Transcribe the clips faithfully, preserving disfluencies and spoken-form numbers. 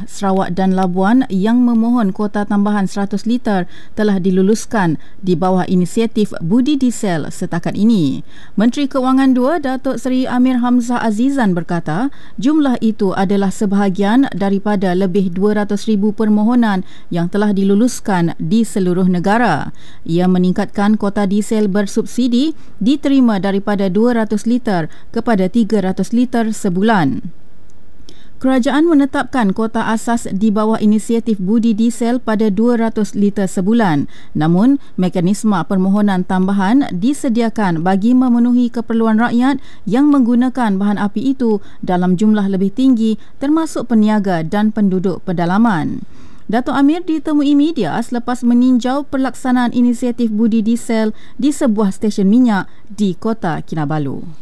Sarawak dan Labuan yang memohon kuota tambahan seratus liter telah diluluskan di bawah inisiatif Budi Diesel setakat ini. Menteri Kewangan dua Datuk Seri Amir Hamzah Azizan berkata, jumlah itu adalah sebahagian daripada lebih dua ratus ribu permohonan yang telah diluluskan di seluruh negara. Ia meningkatkan kuota diesel bersubsidi diterima daripada dua ratus liter kepada tiga ratus liter sebulan. Kerajaan menetapkan kuota asas di bawah inisiatif Budi Diesel pada dua ratus liter sebulan. Namun, mekanisme permohonan tambahan disediakan bagi memenuhi keperluan rakyat yang menggunakan bahan api itu dalam jumlah lebih tinggi termasuk peniaga dan penduduk pedalaman. Datuk Amir ditemui media selepas meninjau pelaksanaan inisiatif Budi Diesel di sebuah stesen minyak di Kota Kinabalu.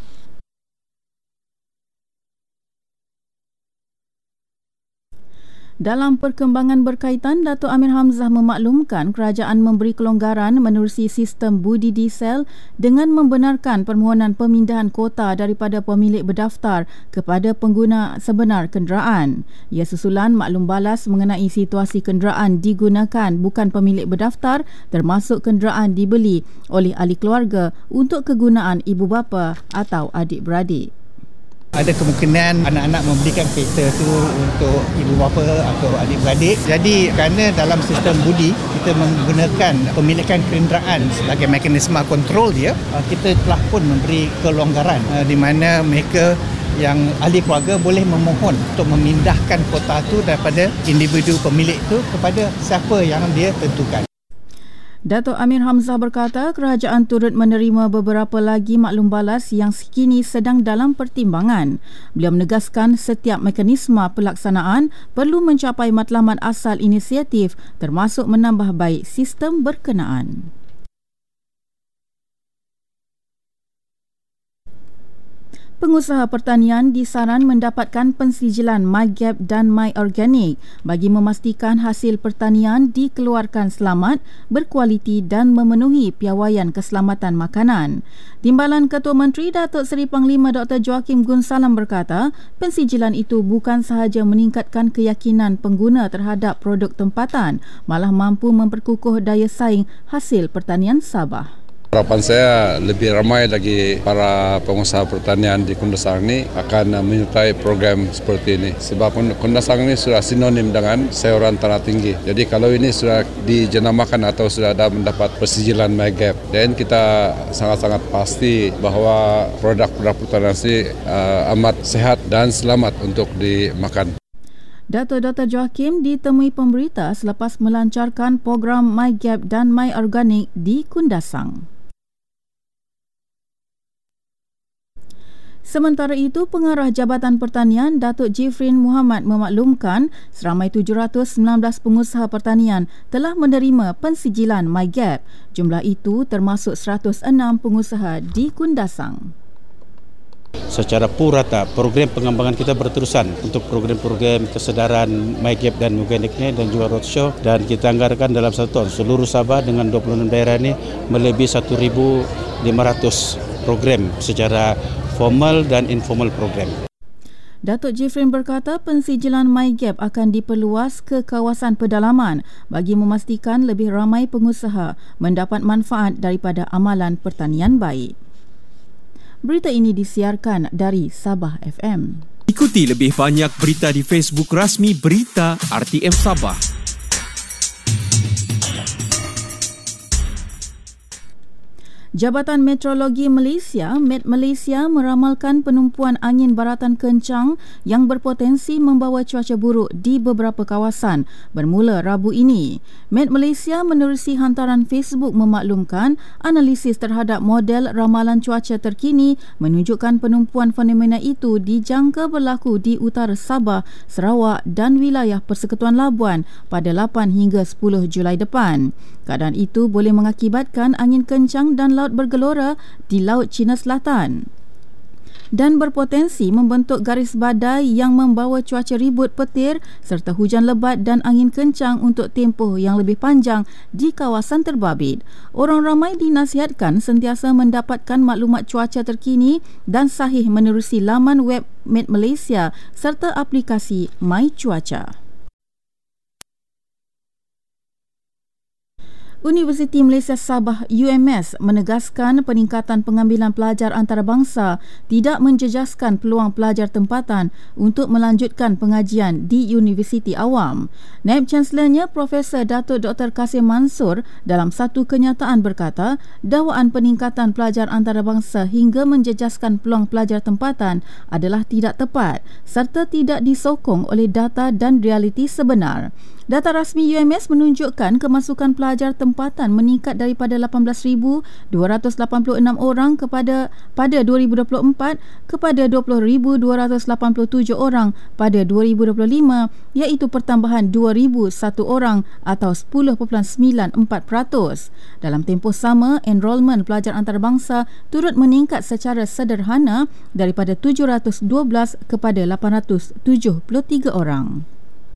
Dalam perkembangan berkaitan, Datuk Amir Hamzah memaklumkan kerajaan memberi kelonggaran menerusi sistem Budi Diesel dengan membenarkan permohonan pemindahan kuota daripada pemilik berdaftar kepada pengguna sebenar kenderaan. Ia susulan maklum balas mengenai situasi kenderaan digunakan bukan pemilik berdaftar termasuk kenderaan dibeli oleh ahli keluarga untuk kegunaan ibu bapa atau adik-beradik. Ada kemungkinan anak-anak membelikan kereta tu untuk ibu bapa atau adik-beradik. Jadi kerana dalam sistem budi kita menggunakan pemilikan kenderaan sebagai mekanisme kontrol dia, kita telah pun memberi kelonggaran di mana mereka yang ahli keluarga boleh memohon untuk memindahkan kuota tu daripada individu pemilik tu kepada siapa yang dia tentukan. Datuk Amir Hamzah berkata kerajaan turut menerima beberapa lagi maklum balas yang kini sedang dalam pertimbangan. Beliau menegaskan setiap mekanisme pelaksanaan perlu mencapai matlamat asal inisiatif termasuk menambah baik sistem berkenaan. Pengusaha pertanian disaran mendapatkan pensijilan MyGap dan MyOrganic bagi memastikan hasil pertanian dikeluarkan selamat, berkualiti dan memenuhi piawaian keselamatan makanan. Timbalan Ketua Menteri Datuk Seri Panglima Doktor Joakim Gunsalam berkata, pensijilan itu bukan sahaja meningkatkan keyakinan pengguna terhadap produk tempatan, malah mampu memperkukuh daya saing hasil pertanian Sabah. Harapan saya lebih ramai lagi para pengusaha pertanian di Kundasang ini akan menyertai program seperti ini. Sebab Kundasang ini sudah sinonim dengan sayuran tanah tinggi. Jadi kalau ini sudah dijenamakan atau sudah ada mendapat persijilan MyGap, dan kita sangat-sangat pasti bahawa produk-produk pertanian ini uh, amat sehat dan selamat untuk dimakan. Datuk Doktor Joakim ditemui pemberita selepas melancarkan program MyGap dan MyOrganic di Kundasang. Sementara itu, Pengarah Jabatan Pertanian Datuk Jifrin Muhammad memaklumkan seramai tujuh ratus sembilan belas pengusaha pertanian telah menerima pensijilan MyGap. Jumlah itu termasuk seratus enam pengusaha di Kundasang. Secara purata, program pengembangan kita berterusan untuk program-program kesedaran MyGap dan Organic ni dan juga roadshow, dan kita anggarkan dalam satu tahun seluruh Sabah dengan dua puluh enam daerah ini melebihi satu ribu lima ratus program secara formal dan informal program. Datuk Jifrin berkata pensijilan MyGap akan diperluas ke kawasan pedalaman bagi memastikan lebih ramai pengusaha mendapat manfaat daripada amalan pertanian baik. Berita ini disiarkan dari Sabah F M. Ikuti lebih banyak berita di Facebook rasmi Berita R T M Sabah. Jabatan Meteorologi Malaysia, Met Malaysia meramalkan penumpuan angin baratan kencang yang berpotensi membawa cuaca buruk di beberapa kawasan bermula Rabu ini. Met Malaysia menerusi hantaran Facebook memaklumkan analisis terhadap model ramalan cuaca terkini menunjukkan penumpuan fenomena itu dijangka berlaku di utara Sabah, Sarawak dan wilayah Persekutuan Labuan pada lapan hingga sepuluh Julai depan. Keadaan itu boleh mengakibatkan angin kencang dan laut bergelora di Laut Cina Selatan dan berpotensi membentuk garis badai yang membawa cuaca ribut petir serta hujan lebat dan angin kencang untuk tempoh yang lebih panjang di kawasan terbabit. Orang ramai dinasihatkan sentiasa mendapatkan maklumat cuaca terkini dan sahih menerusi laman web Met Malaysia serta aplikasi My Cuaca. Universiti Malaysia Sabah U M S menegaskan peningkatan pengambilan pelajar antarabangsa tidak menjejaskan peluang pelajar tempatan untuk melanjutkan pengajian di universiti awam. Naib Chancelornya Profesor Datuk Doktor Kasim Mansur dalam satu kenyataan berkata, dakwaan peningkatan pelajar antarabangsa hingga menjejaskan peluang pelajar tempatan adalah tidak tepat serta tidak disokong oleh data dan realiti sebenar. Data rasmi U M S menunjukkan kemasukan pelajar tempatan meningkat daripada lapan belas ribu dua ratus lapan puluh enam orang kepada pada dua ribu dua puluh empat kepada dua puluh ribu dua ratus lapan puluh tujuh orang pada dua ribu dua puluh lima, iaitu pertambahan dua ribu satu orang atau sepuluh perpuluhan sembilan empat peratus. Dalam tempoh sama, enrolment pelajar antarabangsa turut meningkat secara sederhana daripada tujuh ratus dua belas kepada lapan ratus tujuh puluh tiga orang.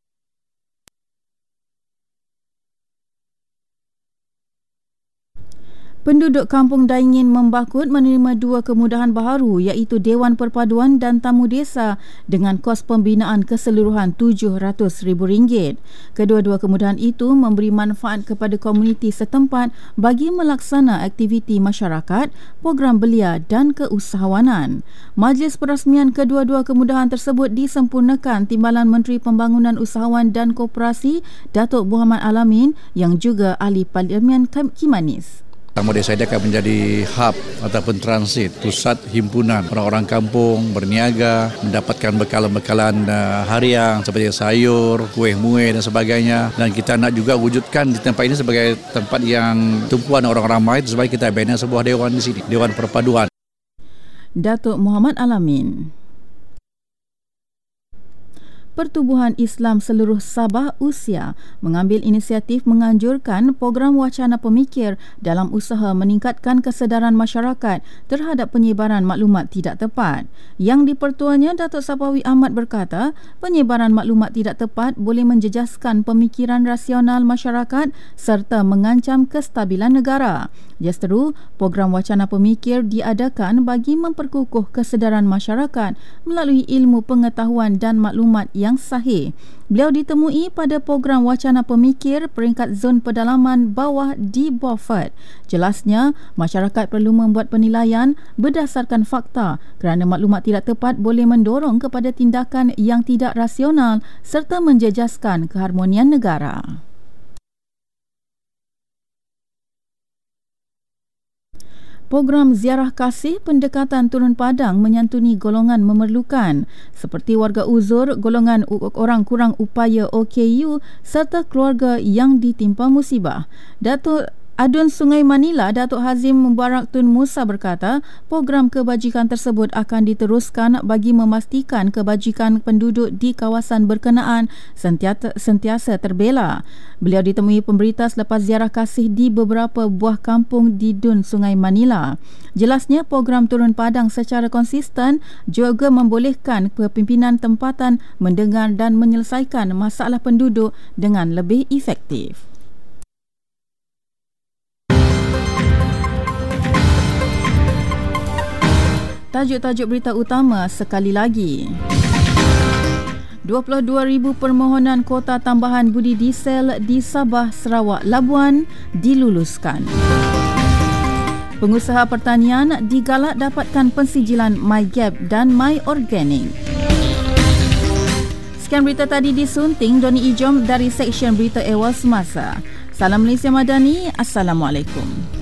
Penduduk Kampung Daingin Membakut menerima dua kemudahan baharu iaitu Dewan Perpaduan dan Tamu Desa dengan kos pembinaan keseluruhan tujuh ratus ribu ringgit. Kedua-dua kemudahan itu memberi manfaat kepada komuniti setempat bagi melaksana aktiviti masyarakat, program belia dan keusahawanan. Majlis perasmian kedua-dua kemudahan tersebut disempurnakan Timbalan Menteri Pembangunan Usahawan dan Koperasi Datuk Muhammad Alamin yang juga Ahli Parlimen Kimanis. Tamu Desa ini akan menjadi hub ataupun transit, pusat himpunan orang-orang kampung berniaga, mendapatkan bekalan-bekalan uh, harian seperti sayur, kuih muih dan sebagainya. Dan kita nak juga wujudkan di tempat ini sebagai tempat yang tumpuan orang ramai supaya kita bina sebuah dewan di sini, Dewan Perpaduan. Datuk Muhammad Alamin. Pertubuhan Islam seluruh Sabah Usia mengambil inisiatif menganjurkan program wacana pemikir dalam usaha meningkatkan kesedaran masyarakat terhadap penyebaran maklumat tidak tepat. Yang dipertuanya Datuk Sapawi Ahmad berkata, penyebaran maklumat tidak tepat boleh menjejaskan pemikiran rasional masyarakat serta mengancam kestabilan negara. Justeru, program wacana pemikir diadakan bagi memperkukuh kesedaran masyarakat melalui ilmu pengetahuan dan maklumat yang sahih. Beliau ditemui pada program wacana pemikir peringkat zon pedalaman bawah di Beaufort. Jelasnya, masyarakat perlu membuat penilaian berdasarkan fakta kerana maklumat tidak tepat boleh mendorong kepada tindakan yang tidak rasional serta menjejaskan keharmonian negara. Program Ziarah Kasih Pendekatan Turun Padang menyantuni golongan memerlukan seperti warga uzur, golongan orang kurang upaya O K U serta keluarga yang ditimpa musibah. Datuk Adun Sungai Manila, Datuk Hazim Mubarak Tun Musa berkata, program kebajikan tersebut akan diteruskan bagi memastikan kebajikan penduduk di kawasan berkenaan sentiasa, sentiasa terbela. Beliau ditemui pemberita selepas ziarah kasih di beberapa buah kampung di Dun Sungai Manila. Jelasnya, program Turun Padang secara konsisten juga membolehkan pimpinan tempatan mendengar dan menyelesaikan masalah penduduk dengan lebih efektif. Tajuk-tajuk berita utama sekali lagi. dua puluh dua ribu permohonan kota tambahan budi diesel di Sabah, Sarawak, Labuan diluluskan. Pengusaha pertanian digalak dapatkan pensijilan MyGap dan MyOrganic. Sekian berita tadi disunting Doni Ijom dari Seksyen Berita Awal Semasa. Salam Malaysia Madani. Assalamualaikum.